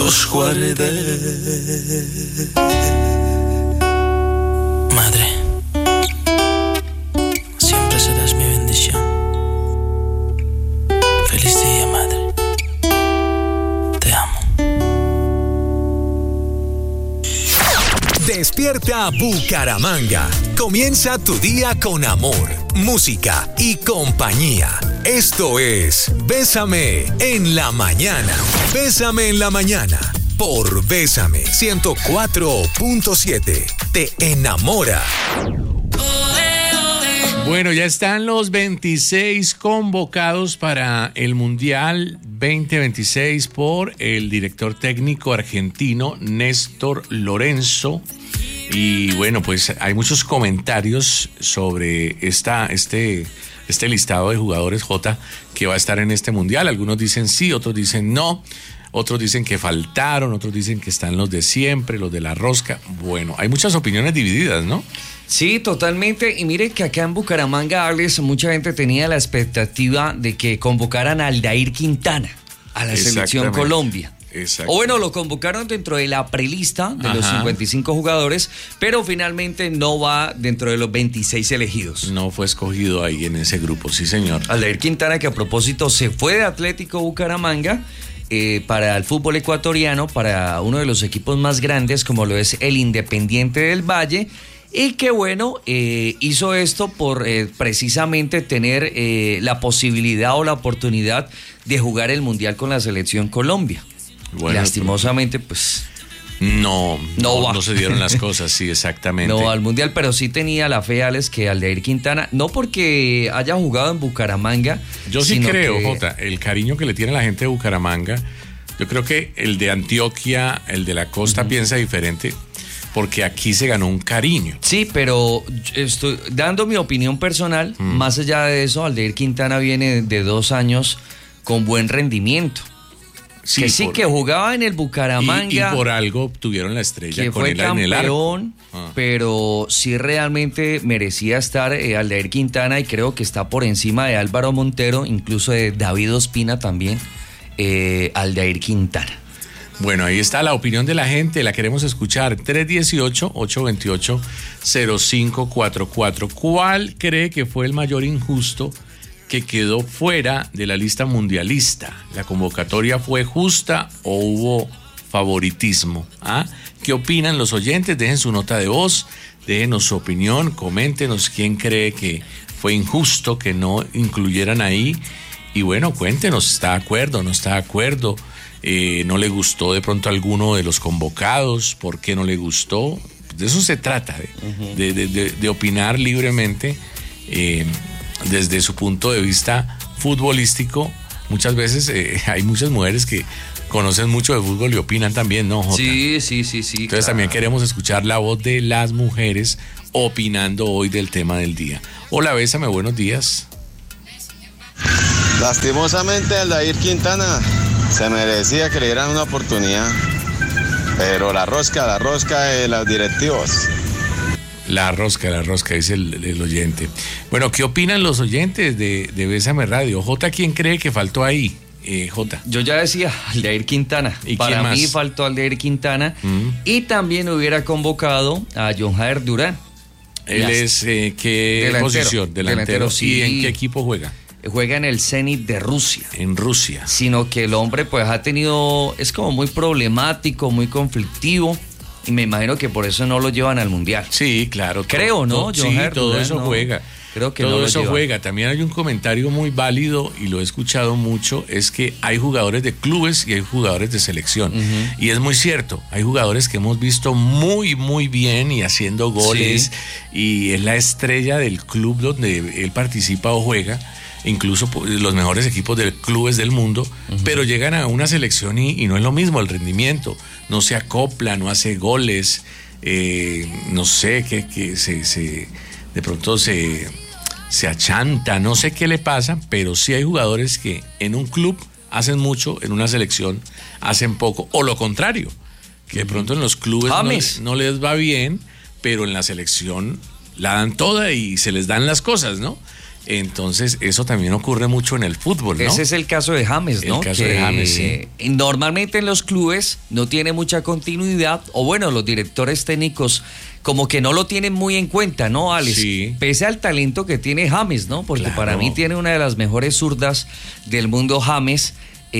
los guardé. Madre, siempre serás mi bendición. Feliz día, madre. Te amo. Despierta Bucaramanga. Comienza tu día con amor, música y compañía. Esto es Bésame en la Mañana. Bésame en la Mañana por Bésame 104.7. Te enamora. Bueno, ya están los 26 convocados para el Mundial 2026 por el director técnico argentino Néstor Lorenzo. Y bueno, pues hay muchos comentarios sobre este listado de jugadores, Jota, que va a estar en este Mundial. Algunos dicen sí, otros dicen no. Otros dicen que faltaron, otros dicen que están los de siempre, los de la rosca. Bueno, hay muchas opiniones divididas, ¿no? Sí, totalmente. Y mire que acá en Bucaramanga, Alex, mucha gente tenía la expectativa de que convocaran a Aldair Quintana a la selección Colombia. O bueno, lo convocaron dentro de la prelista de los 55 jugadores, pero finalmente no va dentro de los 26 elegidos. No fue escogido ahí en ese grupo, sí señor. Aldair Quintana, que a propósito se fue de Atlético Bucaramanga para el fútbol ecuatoriano, para uno de los equipos más grandes como lo es el Independiente del Valle, y que bueno, hizo esto por precisamente tener la posibilidad o la oportunidad de jugar el Mundial con la selección Colombia. Bueno, lastimosamente pues no se dieron las cosas, sí, exactamente. No al Mundial, pero sí tenía la fe, Alex, que Aldair Quintana, no porque haya jugado en Bucaramanga. Yo sí creo, Jota, el cariño que le tiene la gente de Bucaramanga, yo creo que el de Antioquia, el de la costa piensa diferente, porque aquí se ganó un cariño. Sí, pero estoy dando mi opinión personal, más allá de eso, Aldair Quintana viene de 2 años con buen rendimiento. Sí, que jugaba en el Bucaramanga. Y por algo tuvieron la estrella que con fue él en el arco. Pero sí realmente merecía estar Aldair Quintana, y creo que está por encima de Álvaro Montero, incluso de David Ospina también, Aldair Quintana. Bueno, ahí está la opinión de la gente, la queremos escuchar. 318-828-0544. ¿Cuál cree que fue el mayor injusto que quedó fuera de la lista mundialista? ¿La convocatoria fue justa o hubo favoritismo? ¿Qué opinan los oyentes? Dejen su nota de voz, déjenos su opinión, coméntenos quién cree que fue injusto que no incluyeran ahí. Y bueno, cuéntenos, ¿está de acuerdo, no está de acuerdo? ¿No le gustó de pronto a alguno de los convocados? ¿Por qué no le gustó? De eso se trata, de opinar libremente, desde su punto de vista futbolístico. Muchas veces hay muchas mujeres que conocen mucho de fútbol y opinan también, ¿no, Jota? Sí. Entonces también queremos escuchar la voz de las mujeres opinando hoy del tema del día. Hola, Bésame, buenos días. Lastimosamente, Aldair Quintana se merecía que le dieran una oportunidad, pero la rosca de los directivos. La rosca, dice el oyente. Bueno, ¿qué opinan los oyentes de Bésame Radio? Jota, ¿quién cree que faltó ahí? Jota. Yo ya decía, Aldair Quintana. ¿Y para quién mí más? faltó Aldair Quintana. Y también hubiera convocado a John Jader Durán. Él es, ¿qué posición? Delantero. Sí. ¿Y en qué equipo juega? Juega en el Zenit de Rusia. En Rusia. Sino que el hombre pues es como muy problemático, muy conflictivo. Y me imagino que por eso no lo llevan al Mundial. Sí, claro. Creo, ¿no? Sí, todo eso juega. Creo que todo no eso juega. También hay un comentario muy válido, y lo he escuchado mucho, es que hay jugadores de clubes y hay jugadores de selección. Y es muy cierto, hay jugadores que hemos visto muy, muy bien y haciendo goles, y es la estrella del club donde él participa o juega, incluso los mejores equipos de clubes del mundo, pero llegan a una selección y no es lo mismo el rendimiento, no se acopla, no hace goles, no sé, que de pronto se achanta, no sé qué le pasa, pero sí hay jugadores que en un club hacen mucho, en una selección hacen poco, o lo contrario, que de pronto en los clubes no les va bien, pero en la selección la dan toda y se les dan las cosas, ¿no? Entonces, eso también ocurre mucho en el fútbol, ¿no? Ese es el caso de James, ¿no? El caso de James, sí. Normalmente en los clubes no tiene mucha continuidad, o bueno, los directores técnicos como que no lo tienen muy en cuenta, ¿no, Alex? Sí. Pese al talento que tiene James, ¿no? Porque Claro. para mí tiene una de las mejores zurdas del mundo, James.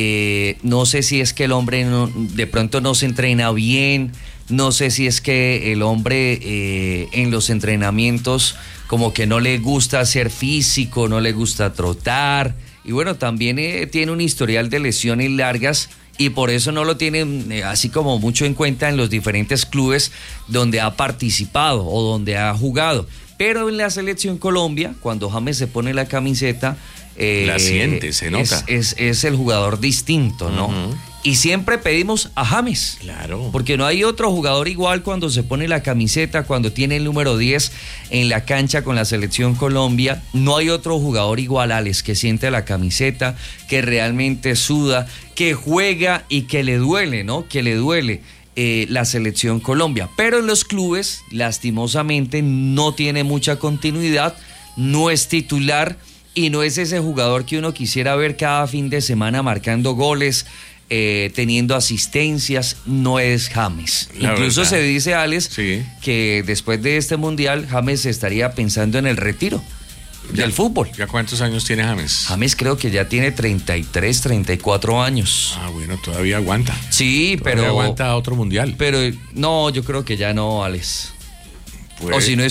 No sé si es que el hombre de pronto no se entrena bien, no sé si es que el hombre en los entrenamientos como que no le gusta hacer físico, no le gusta trotar, y bueno, también tiene un historial de lesiones largas y por eso no lo tienen así como mucho en cuenta en los diferentes clubes donde ha participado o donde ha jugado. Pero en la selección Colombia, cuando James se pone la camiseta, la siente, se nota. Es el jugador distinto, ¿no? Uh-huh. Y siempre pedimos a James. Claro. Porque no hay otro jugador igual cuando se pone la camiseta, cuando tiene el número 10 en la cancha con la selección Colombia. No hay otro jugador igual, Alex, que siente la camiseta, que realmente suda, que juega y que le duele, ¿no? Que le duele la selección Colombia. Pero en los clubes, lastimosamente, no tiene mucha continuidad, no es titular y no es ese jugador que uno quisiera ver cada fin de semana marcando goles, teniendo asistencias. No es James. La Incluso verdad. se dice, Alex, Sí. que después de este mundial James estaría pensando en el retiro del fútbol. ¿Ya cuántos años tiene James? James creo que ya tiene 33, 34 años. Ah, bueno, todavía aguanta. Sí, Todavía pero aguanta otro mundial. pero no, yo creo que ya no, Alex. Pues, O si no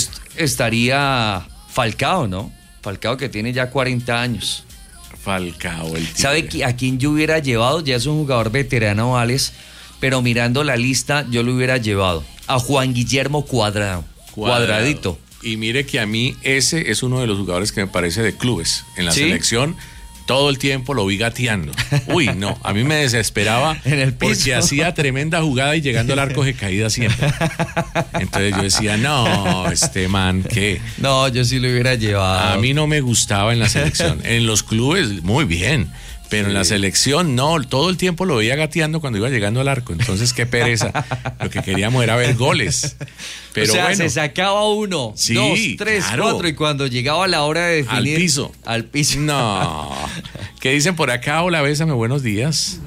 estaría Falcao, ¿no? Falcao que tiene ya 40 años. Falcao, el tigre. ¿Sabe a quién yo hubiera llevado? Ya es un jugador veterano, Alex, pero mirando la lista yo lo hubiera llevado a Juan Guillermo Cuadrado. Cuadradito. Y mire que a mí ese es uno de los jugadores que me parece de clubes. En la ¿Sí? selección todo el tiempo lo vi gateando. Uy, no, a mí me desesperaba En el piso. porque hacía tremenda jugada y llegando al arco se caía siempre. Entonces yo decía, no, este man, ¿qué? No, yo sí lo hubiera llevado. A mí no me gustaba en la selección. En los clubes, muy bien. Pero en la selección, no, todo el tiempo lo veía gateando cuando iba llegando al arco. Entonces, qué pereza. Lo que queríamos era ver goles. Pero o sea, bueno, se sacaba 1, Sí, 2, 3, claro. 4 y cuando llegaba la hora de al definir... piso. Al piso. No. ¿Qué dicen por acá? Hola, bésame, buenos días.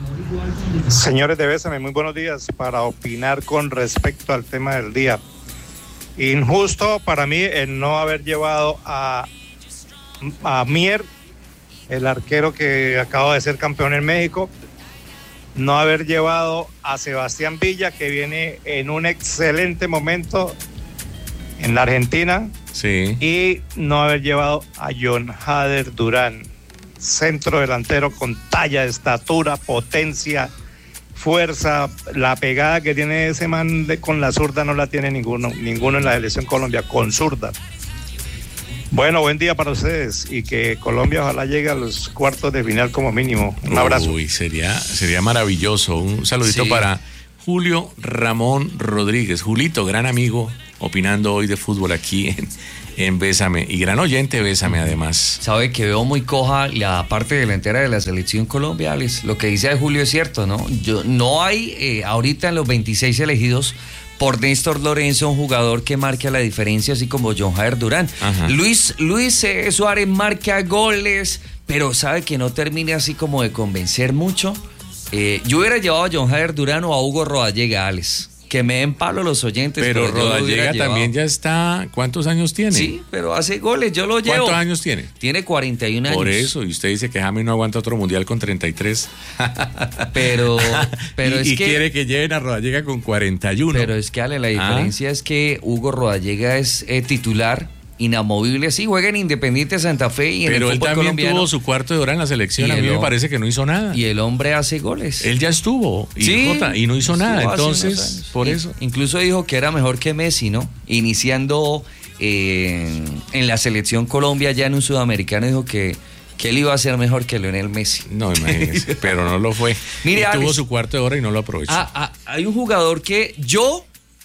Señores de Bésame, muy buenos días. Para opinar con respecto al tema del día. Injusto para mí el no haber llevado a Mier, el arquero que acaba de ser campeón en México, no haber llevado a Sebastián Villa, que viene en un excelente momento en la Argentina, Sí. y no haber llevado a John Hader Durán, centro delantero con talla, estatura, potencia, fuerza. La pegada que tiene ese man con la zurda no la tiene ninguno en la selección Colombia, con zurda. Bueno, buen día para ustedes y que Colombia ojalá llegue a los cuartos de final como mínimo. Un abrazo. Uy, sería maravilloso. Un saludito Sí. para Julio Ramón Rodríguez. Julito, gran amigo, opinando hoy de fútbol aquí en Bésame. Y gran oyente, Bésame, además. Sabe que veo muy coja la parte delantera de la selección Colombia, Alex. Lo que dice de Julio es cierto, ¿no? No hay ahorita en los 26 elegidos por Néstor Lorenzo un jugador que marque la diferencia, así como John Hader Durán. Ajá. Luis Suárez marca goles, pero sabe que no termina así como de convencer mucho. Yo hubiera llevado a John Hader Durán o a Hugo Rodallega, Alex. Que me den palo los oyentes. Pero yo lo hubiera Rodallega llevado. también ya está. ¿Cuántos años tiene? Sí, pero hace goles, yo lo llevo. ¿Cuántos años tiene? Tiene 41 años. Por eso, y usted dice que James no aguanta otro mundial con 33. Pero es y que... quiere que lleven a Rodallega con 41. Pero es que, Ale, la diferencia es que Hugo Rodallega es titular, inamovible, sí, juega en Independiente Santa Fe y en Pero el él fútbol también colombiano. tuvo su cuarto de hora en la selección. Y A mí el me hom- parece que no hizo nada. Y el hombre hace goles. Él ya estuvo y no hizo nada. Estuvo hace unos Entonces, años. por eso. Incluso dijo que era mejor que Messi, ¿no? Iniciando en la selección Colombia, ya en un sudamericano, dijo que él iba a ser mejor que Lionel Messi. No, imagínese, pero no lo fue. Mire, Y tuvo Alex, su cuarto de hora y no lo aprovechó. hay un jugador que yo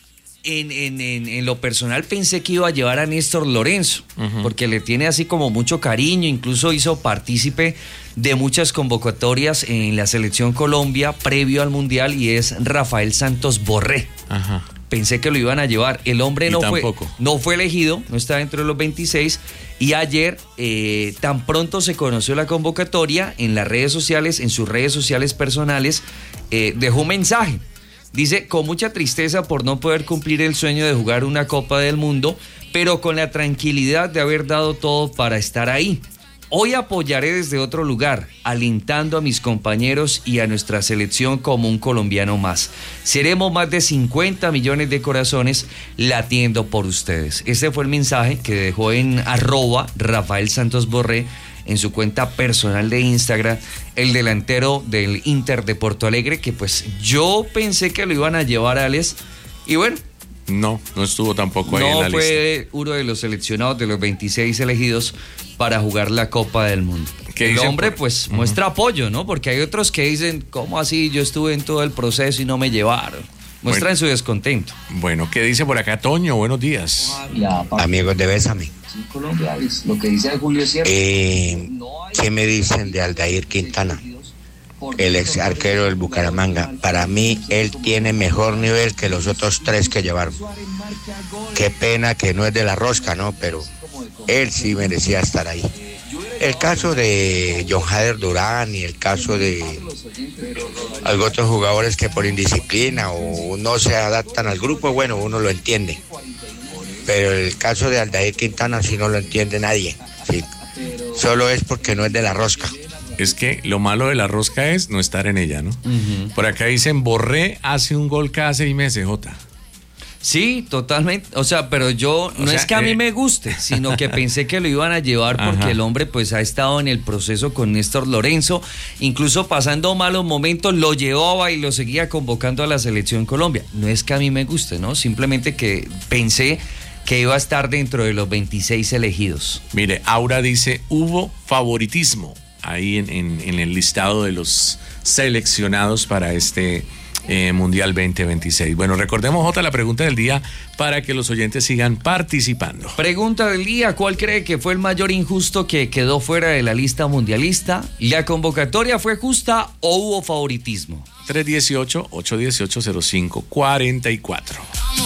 en lo personal pensé que iba a llevar a Néstor Lorenzo, porque le tiene así como mucho cariño, incluso hizo partícipe de muchas convocatorias en la selección Colombia previo al Mundial, y es Rafael Santos Borré. Ajá. Pensé que lo iban a llevar. El hombre Y no tampoco. fue elegido, no está dentro de los 26. Y ayer, tan pronto se conoció la convocatoria, en las redes sociales, en sus redes sociales personales, dejó un mensaje. Dice: con mucha tristeza por no poder cumplir el sueño de jugar una Copa del Mundo, pero con la tranquilidad de haber dado todo para estar ahí. Hoy apoyaré desde otro lugar, alentando a mis compañeros y a nuestra selección como un colombiano más. Seremos más de 50 millones de corazones latiendo por ustedes. Este fue el mensaje que dejó en @RafaelSantosBorré en su cuenta personal de Instagram, el delantero del Inter de Porto Alegre, que pues yo pensé que lo iban a llevar a Alex, y bueno, no estuvo tampoco ahí en la lista. No fue uno de los seleccionados de los 26 elegidos para jugar la Copa del Mundo. El hombre pues muestra apoyo, ¿no? Porque hay otros que dicen: ¿cómo así? Yo estuve en todo el proceso y no me llevaron. Muestran su descontento. Bueno, ¿qué dice por acá Toño? Buenos días. Amigos de Bésame. Lo que dice Julio es cierto. ¿Qué me dicen de Aldair Quintana? El ex arquero del Bucaramanga. Para mí, él tiene mejor nivel que los otros 3 que llevaron. Qué pena que no es de la rosca, ¿no? Pero él sí merecía estar ahí. El caso de John Jader Durán y el caso de algunos otros jugadores que por indisciplina o no se adaptan al grupo, bueno, uno lo entiende. Pero el caso de Aldair Quintana sí no lo entiende nadie. Sí. Solo es porque no es de la rosca. Es que lo malo de la rosca es no estar en ella, ¿no? Uh-huh. Por acá dicen: Borré hace un gol cada 6 meses, Jota. Sí, totalmente. O sea, pero yo, no es que a mí me guste, sino que pensé que lo iban a llevar porque el hombre pues ha estado en el proceso con Néstor Lorenzo, incluso pasando malos momentos, lo llevaba y lo seguía convocando a la selección Colombia. No es que a mí me guste, ¿no? Simplemente que pensé que iba a estar dentro de los 26 elegidos. Mire, Aura dice: hubo favoritismo ahí en el listado de los seleccionados para este Mundial 2026. Bueno, recordemos, Jota, la pregunta del día para que los oyentes sigan participando. Pregunta del día: ¿cuál cree que fue el mayor injusto que quedó fuera de la lista mundialista? ¿La convocatoria fue justa o hubo favoritismo? 318-818-0544.